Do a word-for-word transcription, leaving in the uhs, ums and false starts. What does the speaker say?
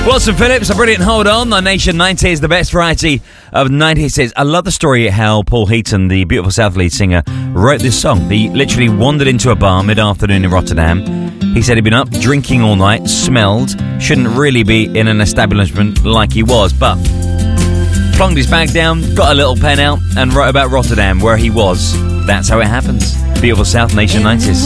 Watson Phillips, a brilliant hold on. The Nation nineties, the best variety of nineties hits. I love the story how Paul Heaton, the Beautiful South lead singer, wrote this song. He literally wandered into a bar mid-afternoon in Rotterdam. He said he'd been up drinking all night, smelled, shouldn't really be in an establishment like he was, but plunked his bag down, got a little pen out, and wrote about Rotterdam, where he was. That's how it happens. Beautiful South, Nation nineties.